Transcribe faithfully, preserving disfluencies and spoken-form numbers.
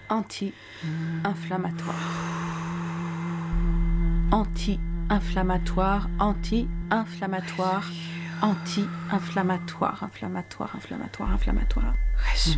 anti-inflammatoire. Anti-inflammatoire, anti-inflammatoire, anti-inflammatoire, inflammatoire, inflammatoire, inflammatoire. Respire.